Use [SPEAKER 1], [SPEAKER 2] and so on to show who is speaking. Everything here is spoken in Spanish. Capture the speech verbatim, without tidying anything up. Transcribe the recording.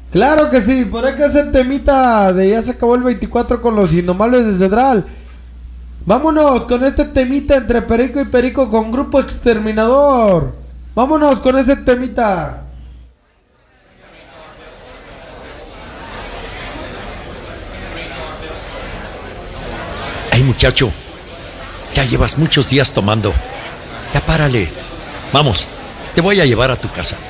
[SPEAKER 1] Claro que sí, por ahí que ese temita de ya se acabó el veinticuatro con los Indomables de Cedral. Vámonos con este temita entre Perico y Perico con Grupo Exterminador. Vámonos con ese temita.
[SPEAKER 2] Ay, muchacho, ya llevas muchos días tomando. Ya párale. Vamos, te voy a llevar a tu casa.